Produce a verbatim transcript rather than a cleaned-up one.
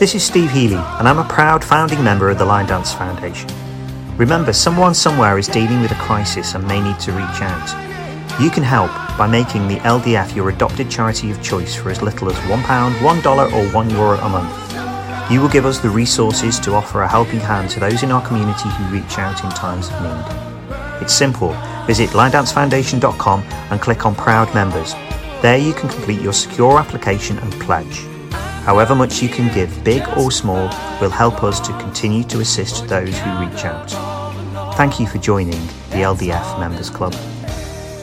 This is Steve Healy, and I'm a proud founding member of the Line Dance Foundation. Remember, someone somewhere is dealing with a crisis and may need to reach out. You can help by making the L D F your adopted charity of choice for as little as one pound, one dollar or one euro a month. You will give us the resources to offer a helping hand to those in our community who reach out in times of need. It's simple. Visit line dance foundation dot com and click on Proud Members. There you can complete your secure application and pledge. However much you can give, big or small, will help us to continue to assist those who reach out. Thank you for joining the L D F Members Club.